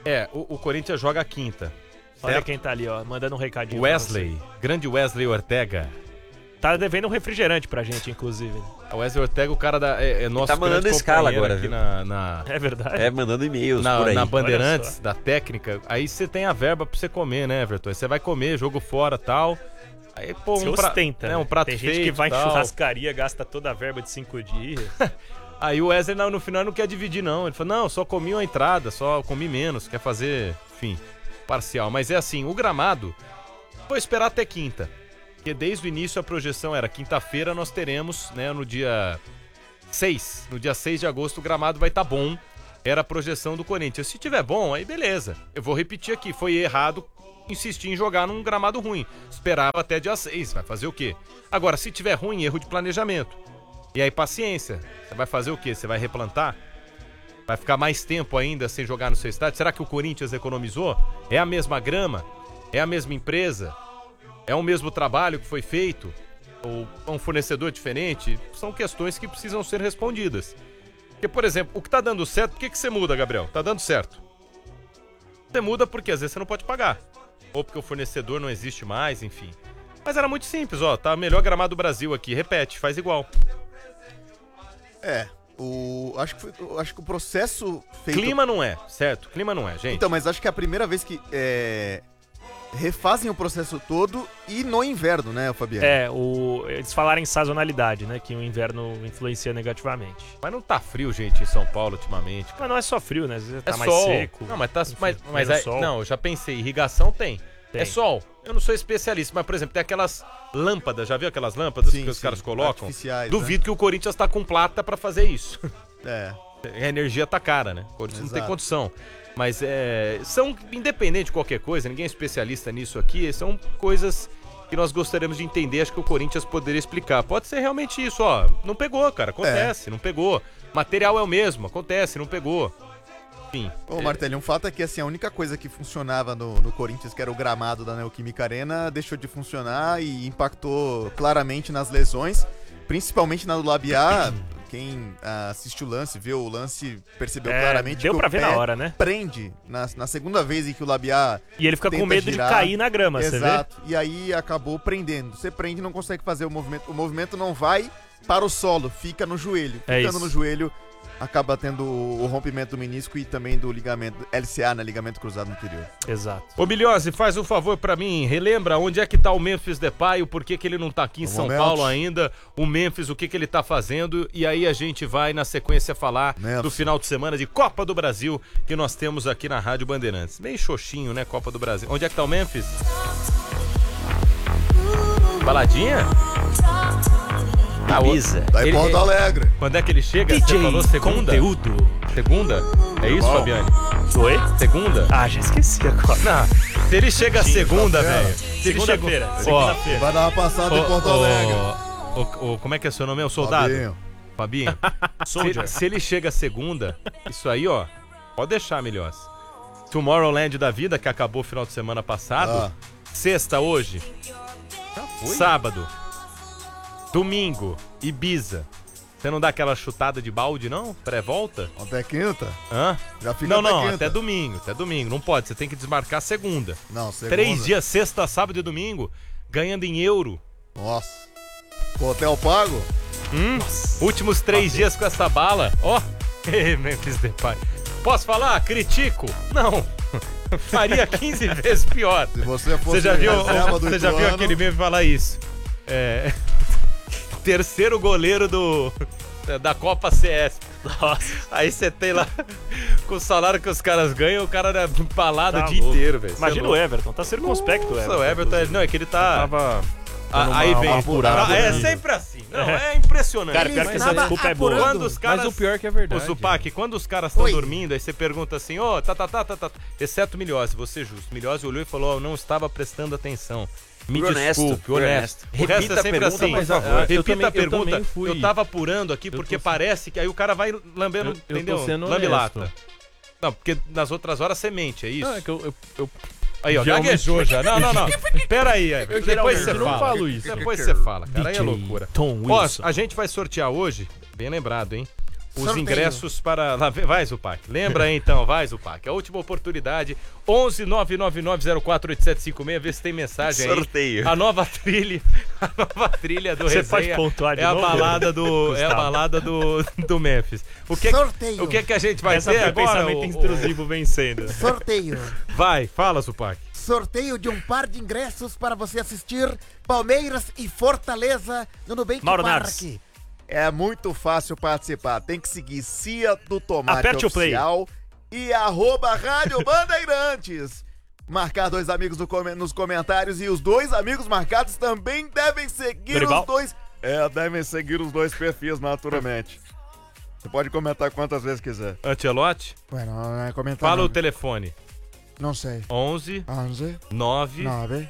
Speaker 1: O Corinthians joga quinta.
Speaker 2: Olha
Speaker 1: Certo?
Speaker 2: quem tá ali, ó, mandando um recadinho.
Speaker 1: Wesley, grande Wesley Ortega.
Speaker 2: Tá devendo um refrigerante pra gente, inclusive.
Speaker 1: O Wesley Ortega, o cara é nosso
Speaker 8: tá mandando
Speaker 1: grande
Speaker 8: escala
Speaker 1: companheiro
Speaker 8: agora,
Speaker 1: aqui
Speaker 8: viu?
Speaker 1: na
Speaker 2: É verdade?
Speaker 8: É, mandando e-mails por aí.
Speaker 1: na
Speaker 2: Olha
Speaker 1: Bandeirantes,
Speaker 2: só.
Speaker 1: da técnica. Aí você tem a verba pra você comer, né, Everton? Aí você vai comer, jogo fora e tal. Aí, pô,
Speaker 2: Se ostenta, né?
Speaker 1: um prato
Speaker 2: Tem
Speaker 1: feito
Speaker 2: gente que vai em
Speaker 1: tal.
Speaker 2: churrascaria, gasta toda a verba de 5 dias.
Speaker 1: Aí o Wesley no final não quer dividir, não. Ele falou, não, só comi uma entrada, só comi menos. Quer fazer, enfim, parcial. Mas é assim, o gramado, vou esperar até quinta. Porque desde o início a projeção era quinta-feira nós teremos, né, no dia 6. No dia 6 de agosto o gramado vai estar bom. Era a projeção do Corinthians. Se tiver bom, aí beleza. Eu vou repetir aqui, foi errado insistir em jogar num gramado ruim. Esperava até dia 6, vai fazer o quê? Agora, se tiver ruim, erro de planejamento. E aí, paciência. Você vai fazer o quê? Você vai replantar? Vai ficar mais tempo ainda sem jogar no seu estádio? Será que o Corinthians economizou? É a mesma grama? É a mesma empresa? É o mesmo trabalho que foi feito? Ou é um fornecedor diferente? São questões que precisam ser respondidas. Porque, por exemplo, o que tá dando certo, por que você muda, Gabriel? Tá dando certo. Você muda porque às vezes você não pode pagar. Ou porque o fornecedor não existe mais, enfim. Mas era muito simples, ó. Tá o melhor gramado do Brasil aqui. Repete, faz igual.
Speaker 4: Acho que o processo feito...
Speaker 1: Clima não é, certo? Clima não é, gente.
Speaker 4: Então, mas acho que é a primeira vez que refazem o processo todo e no inverno, né, Fabiano?
Speaker 2: Eles falaram em sazonalidade, né? Que o inverno influencia negativamente.
Speaker 1: Mas não tá frio, gente, em São Paulo ultimamente.
Speaker 2: Mas não é só frio, né? Às vezes
Speaker 1: É
Speaker 2: tá mais
Speaker 1: sol.
Speaker 2: seco.
Speaker 1: Não, mas tá.
Speaker 2: enfim,
Speaker 1: mas
Speaker 2: menos sol.
Speaker 1: não, eu já pensei, irrigação tem.
Speaker 2: Tem.
Speaker 1: É sol. Eu não sou especialista, mas, por exemplo, tem aquelas lâmpadas, já viu aquelas lâmpadas
Speaker 4: Sim,
Speaker 1: que os
Speaker 4: sim,
Speaker 1: caras colocam?
Speaker 4: artificiais,
Speaker 1: Duvido que o Corinthians tá com plata pra fazer isso.
Speaker 4: É.
Speaker 1: A energia tá cara, né? O Corinthians não tem
Speaker 4: Exato.
Speaker 1: condição. Mas são, independente de qualquer coisa, ninguém é especialista nisso aqui, são coisas que nós gostaríamos de entender, acho que o Corinthians poderia explicar. Pode ser realmente isso, ó, não pegou, cara, acontece, não pegou. Material é o mesmo, acontece, não pegou. Enfim.
Speaker 4: Ô, Martelinho, um fato é que assim, a única coisa que funcionava no Corinthians, que era o gramado da Neoquímica Arena, deixou de funcionar e impactou claramente nas lesões, principalmente na do Labiá. Quem assiste o lance, viu o lance, percebeu claramente
Speaker 2: deu
Speaker 4: que
Speaker 2: pra
Speaker 4: o
Speaker 2: ver
Speaker 4: pé
Speaker 2: na hora, né?
Speaker 4: prende na segunda vez em que o Labiá
Speaker 2: E ele fica com
Speaker 4: tenta
Speaker 2: medo
Speaker 4: girar.
Speaker 2: de cair na grama, você vê?
Speaker 4: Exato. E aí acabou prendendo. Você prende e não consegue fazer o movimento. O movimento não vai para o solo, fica no joelho.
Speaker 2: É
Speaker 4: Ficando
Speaker 2: isso.
Speaker 4: no joelho, acaba tendo o rompimento do menisco e também do ligamento LCA, né? Ligamento cruzado anterior.
Speaker 2: Exato.
Speaker 1: Ô, Miliose, faz um favor pra mim, relembra onde é que tá o Memphis Depay, o porquê que ele não tá aqui em São Paulo ainda, o Memphis, o que ele tá fazendo, e aí a gente vai na sequência falar do final de semana de Copa do Brasil que nós temos aqui na Rádio Bandeirantes. Meio xoxinho, né, Copa do Brasil. Onde é que tá o Memphis? Baladinha?
Speaker 3: Avisa.
Speaker 4: Tá em
Speaker 1: Ele-
Speaker 4: Porto Alegre.
Speaker 1: Quando é que ele chega? Você falou segunda?
Speaker 2: Conteúdo.
Speaker 1: Segunda? É isso,
Speaker 4: Bom.
Speaker 1: Fabiane?
Speaker 2: Foi?
Speaker 1: Segunda?
Speaker 2: Ah, já esqueci agora.
Speaker 1: Não, se ele chega segunda, velho. Se ele
Speaker 2: Segunda-feira.
Speaker 1: chegou- Ó,
Speaker 2: Segunda-feira.
Speaker 4: Vai dar uma passada em Porto Alegre.
Speaker 1: como é que é seu nome? É o soldado?
Speaker 4: Fabinho.
Speaker 1: Fabinho?
Speaker 2: Soldier.
Speaker 1: se ele chega segunda, isso aí, ó, pode deixar, Milhões. Tomorrowland da vida, que acabou final de semana passado. Sexta hoje. Sábado. Domingo. Ibiza. Você não dá aquela chutada de balde, não? Pré-volta?
Speaker 4: Até quinta?
Speaker 1: Hã?
Speaker 4: Já fica
Speaker 1: Não,
Speaker 4: até
Speaker 1: não,
Speaker 4: quinta.
Speaker 1: até domingo. Até domingo. Não pode, você tem que desmarcar segunda.
Speaker 4: Não, segunda.
Speaker 1: 3 dias, sexta, sábado e domingo, ganhando em euro.
Speaker 4: Nossa. Com hotel pago?
Speaker 1: Últimos 3 dias com essa bala. Ó, Memphis Depay. Posso falar? Critico? Não. Faria 15 vezes pior.
Speaker 4: Se você fosse
Speaker 1: Você já viu,
Speaker 4: reserva do
Speaker 1: você já viu
Speaker 4: Ituano,
Speaker 1: aquele meme falar isso? É. Terceiro goleiro da Copa CS.
Speaker 2: Nossa.
Speaker 1: Aí você tem lá, com o salário que os caras ganham, o cara era empalado
Speaker 2: Tá
Speaker 1: o dia
Speaker 2: louco.
Speaker 1: inteiro, velho.
Speaker 2: Imagina o Everton, tá circunspecto o Everton.
Speaker 1: O Everton, não, é que ele tá.
Speaker 6: Tava.
Speaker 1: Aí vem.
Speaker 6: apurada,
Speaker 1: É
Speaker 6: né?
Speaker 1: sempre assim. Não, é impressionante.
Speaker 2: Cara, pior que essa
Speaker 5: estava
Speaker 2: desculpa é boa.
Speaker 1: Quando os caras.
Speaker 6: Mas o pior é que é verdade.
Speaker 1: Ô, Zupac, quando os caras estão dormindo, aí você pergunta assim, ó, tá. Exceto Milhose, você justo. Milhose olhou e falou, ó, não estava prestando atenção. Me
Speaker 3: Honesto,
Speaker 1: desculpe, honesto. O resto
Speaker 3: Repita
Speaker 1: é
Speaker 3: a
Speaker 1: sempre
Speaker 3: pergunta,
Speaker 1: assim.
Speaker 3: por favor.
Speaker 1: Repita a pergunta.
Speaker 6: também fui.
Speaker 1: Eu tava apurando aqui porque parece que aí o cara vai lambendo,
Speaker 6: Eu tô
Speaker 1: entendeu?
Speaker 6: sendo
Speaker 1: Lambe-lata.
Speaker 6: honesto.
Speaker 1: Não, porque nas outras horas você mente, é isso?
Speaker 6: Não, é que eu
Speaker 1: Aí, ó,
Speaker 6: geralmente-
Speaker 1: gaguejou já. Não. Pera aí, Everton. Depois você
Speaker 6: geralmente não
Speaker 1: fala.
Speaker 6: falo isso.
Speaker 1: Depois você fala, cara. Aí é
Speaker 2: DJ
Speaker 1: loucura.
Speaker 2: Tom
Speaker 1: Ó,
Speaker 2: Wilson.
Speaker 1: a gente vai sortear hoje, bem lembrado, hein? Os
Speaker 5: Sorteio.
Speaker 1: ingressos para... Vai, Zupac. Lembra aí, então. Vai, Zupac. A última oportunidade. 11-999048756. Vê se tem mensagem aí.
Speaker 3: Sorteio.
Speaker 1: A nova trilha do
Speaker 2: Você
Speaker 1: Resenha
Speaker 2: pode pontuar de
Speaker 1: é a
Speaker 2: novo?
Speaker 1: balada do É a
Speaker 2: Gustavo.
Speaker 1: balada do Memphis.
Speaker 5: Sorteio.
Speaker 1: O que a gente vai
Speaker 2: Essa
Speaker 1: ter
Speaker 2: foi
Speaker 1: agora?
Speaker 2: pensamento intrusivo vencendo.
Speaker 5: Sorteio.
Speaker 1: Vai, fala, Zupac.
Speaker 5: Sorteio de um par de ingressos para você assistir Palmeiras e Fortaleza no Nubank
Speaker 2: Mauro
Speaker 5: Park.
Speaker 2: Nardes.
Speaker 4: É muito fácil participar. Tem que seguir Cia do Tomate
Speaker 2: Aperte o play.
Speaker 4: Oficial e @Rádio Bandeirantes. Marcar 2 amigos nos comentários e os 2 amigos marcados também devem seguir
Speaker 2: Dorival?
Speaker 4: os 2. Devem seguir os 2 perfis, naturalmente. Você pode comentar quantas vezes quiser.
Speaker 1: Antelote,
Speaker 5: Bueno, não é comentário.
Speaker 1: fala o telefone.
Speaker 5: Não sei.
Speaker 1: 11
Speaker 5: 11
Speaker 1: 9
Speaker 5: 9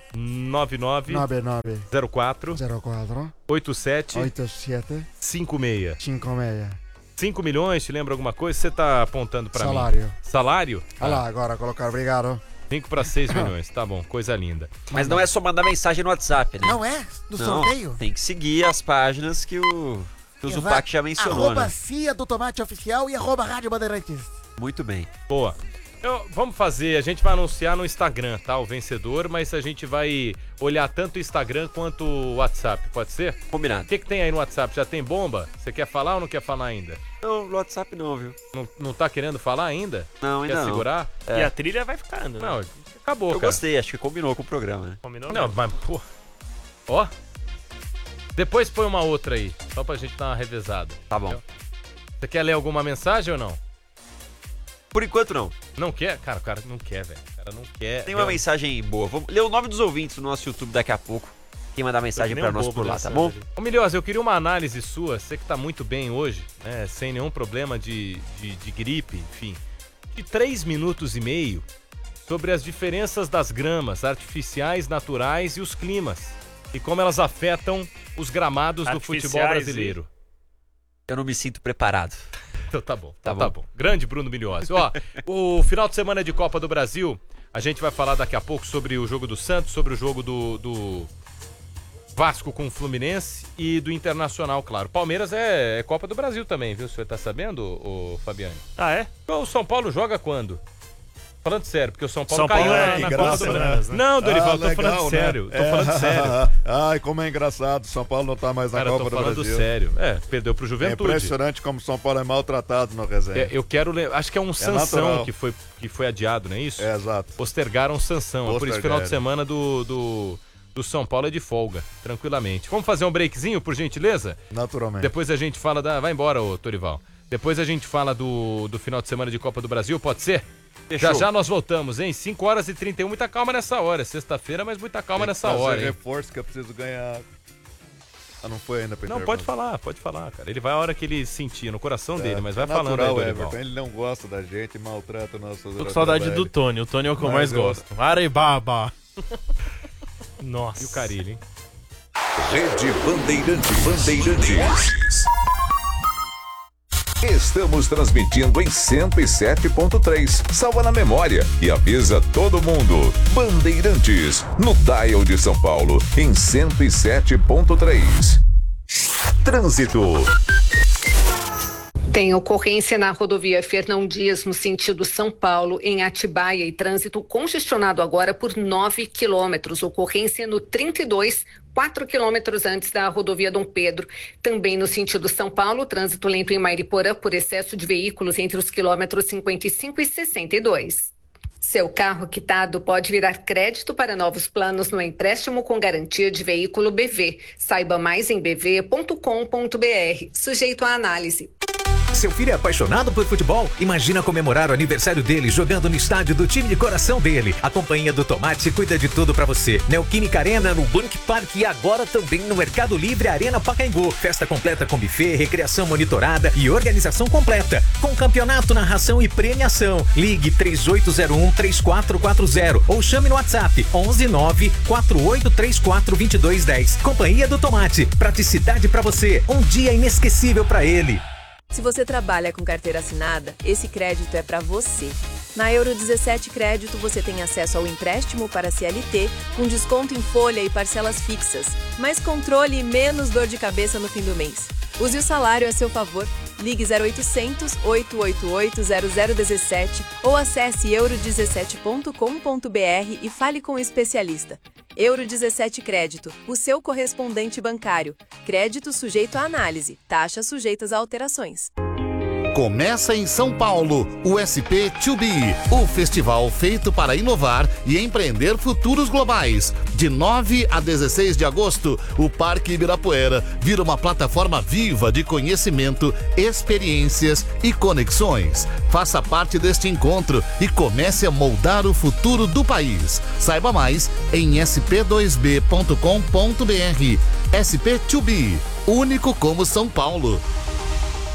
Speaker 1: 99
Speaker 5: 99
Speaker 1: 04
Speaker 5: 04
Speaker 1: 87
Speaker 5: 87
Speaker 1: 56.
Speaker 5: 56.
Speaker 1: 5 milhões, te lembra alguma coisa? Você tá apontando pra mim?
Speaker 5: Salário.
Speaker 1: Salário?
Speaker 5: Olha lá, agora colocar, obrigado.
Speaker 1: 5 para 6 milhões, tá bom, coisa linda.
Speaker 3: Mas não é só mandar mensagem no WhatsApp, né?
Speaker 5: Não é? No
Speaker 3: Não,
Speaker 5: sorteio?
Speaker 3: tem que seguir as páginas que o Zupac já mencionou,
Speaker 5: Arroba
Speaker 3: né?
Speaker 5: Cia do Tomate Oficial e @Rádio Bandeirantes.
Speaker 3: Muito bem.
Speaker 1: Boa. Vamos fazer, a gente vai anunciar no Instagram, tá? O vencedor, mas a gente vai olhar tanto o Instagram quanto o WhatsApp, pode ser? O
Speaker 3: Combinado.
Speaker 1: que tem aí no WhatsApp? Já tem bomba? Você quer falar ou não quer falar ainda?
Speaker 3: Não, no WhatsApp não, viu?
Speaker 1: Não tá querendo falar ainda?
Speaker 3: Não,
Speaker 1: Quer
Speaker 3: ainda não.
Speaker 1: segurar?
Speaker 2: E a trilha vai ficando, né?
Speaker 1: Não, acabou,
Speaker 3: Eu
Speaker 1: cara.
Speaker 3: gostei, acho que combinou com o programa, né?
Speaker 2: Combinou?
Speaker 1: Não, mas, pô. Ó. Depois põe uma outra aí, só pra gente dar uma revezada.
Speaker 3: Tá bom.
Speaker 1: Você quer ler alguma mensagem ou não?
Speaker 3: Por enquanto não.
Speaker 1: Não quer? Cara, o cara não quer, velho. O cara não quer.
Speaker 3: Tem uma mensagem boa. Vou ler o nome dos ouvintes no nosso YouTube daqui a pouco. Quem mandar mensagem pra nós por lá, tá bom?
Speaker 1: Ô, Milhosa, eu queria uma análise sua. Você que tá muito bem hoje, né? Sem nenhum problema de gripe, enfim. De 3 minutos e meio sobre as diferenças das gramas artificiais, naturais e os climas. e como elas afetam os gramados do futebol brasileiro.
Speaker 3: Eu não me sinto preparado.
Speaker 1: Então tá bom, tá bom. Grande Bruno Milhozzi. Ó, o final de semana de Copa do Brasil, a gente vai falar daqui a pouco sobre o jogo do Santos, sobre o jogo do Vasco com o Fluminense e do Internacional, claro. Palmeiras é Copa do Brasil também, viu? O senhor tá sabendo, ô Fabiane?
Speaker 2: Ah, é?
Speaker 1: O São Paulo joga quando? Falando sério, porque o São Paulo caiu na Copa do Brasil.
Speaker 2: Né?
Speaker 1: Não, Dorival, tô
Speaker 4: legal,
Speaker 1: falando sério.
Speaker 4: né?
Speaker 1: Tô falando sério.
Speaker 4: Ai, como é engraçado. São Paulo não tá mais na
Speaker 1: Cara,
Speaker 4: Copa
Speaker 1: tô
Speaker 4: do
Speaker 1: falando
Speaker 4: Brasil.
Speaker 1: sério. Perdeu pro
Speaker 4: É
Speaker 1: Juventude.
Speaker 4: impressionante como São Paulo é maltratado no resenha.
Speaker 1: Eu quero lembrar. Acho que é um Sansão
Speaker 4: natural.
Speaker 1: que foi adiado, não é isso?
Speaker 4: É, exato.
Speaker 1: Postergaram o Sansão. Por isso,
Speaker 4: Postergaram.
Speaker 1: final de semana do São Paulo é de folga, tranquilamente. Vamos fazer um breakzinho, por gentileza?
Speaker 4: Naturalmente.
Speaker 1: Depois a gente fala da. Vai embora, ô Torival. Depois a gente fala do final de semana de Copa do Brasil, pode ser?
Speaker 3: Fechou.
Speaker 1: Já nós voltamos, hein? 5h31, muita calma nessa hora. É sexta-feira, mas muita calma nessa hora, hein?
Speaker 4: Reforço que eu preciso ganhar. Ah, não foi ainda pra
Speaker 1: Não,
Speaker 4: intervalo.
Speaker 1: pode falar, cara. Ele vai a hora que ele sentir, no coração dele, mas vai
Speaker 4: natural,
Speaker 1: falando aí, Dorival.
Speaker 4: Everton. Ele não gosta da gente, maltrata o nosso...
Speaker 6: Tô com saudade do Tony. O Tony é o que eu
Speaker 4: Mas
Speaker 6: mais
Speaker 4: eu-
Speaker 6: gosto. Arebaba.
Speaker 2: Nossa.
Speaker 1: E o Carilho, hein?
Speaker 8: Rede Bandeirantes. Estamos transmitindo em 107.3. Salva na memória e avisa todo mundo. Bandeirantes, no dial de São Paulo, em 107.3. Trânsito.
Speaker 9: Tem ocorrência na rodovia Fernão Dias, no sentido São Paulo, em Atibaia, e trânsito congestionado agora por 9 quilômetros. Ocorrência no 32, 4 quilômetros antes da rodovia Dom Pedro. Também no sentido São Paulo, trânsito lento em Mairiporã por excesso de veículos entre os quilômetros 55 e 62. Seu carro quitado pode virar crédito para novos planos no empréstimo com garantia de veículo BV. Saiba mais em bv.com.br. Sujeito à análise.
Speaker 10: Seu filho é apaixonado por futebol? Imagina comemorar o aniversário dele jogando no estádio do time de coração dele. A Companhia do Tomate cuida de tudo pra você. Neoquímica Arena no Bank Park e agora também no Mercado Livre Arena Pacaembu. Festa completa com buffet, recreação monitorada e organização completa. Com campeonato, narração e premiação. Ligue 3801-3440 ou chame no WhatsApp 119-4834-2210. Companhia do Tomate. Praticidade pra você. Um dia inesquecível pra ele.
Speaker 11: Se você trabalha com carteira assinada, esse crédito é para você. Na Euro 17 Crédito, você tem acesso ao empréstimo para CLT, com desconto em folha e parcelas fixas, mais controle e menos dor de cabeça no fim do mês. Use o salário a seu favor. Ligue 0800 888 0017 ou acesse euro17.com.br e fale com o especialista. Euro 17 Crédito, o seu correspondente bancário. Crédito sujeito à análise, taxas sujeitas a alterações.
Speaker 12: Começa em São Paulo, o SP2B, o festival feito para inovar e empreender futuros globais. De 9 a 16 de agosto, o Parque Ibirapuera vira uma plataforma viva de conhecimento, experiências e conexões. Faça parte deste encontro e comece a moldar o futuro do país. Saiba mais em sp2b.com.br. SP2B, único como São Paulo.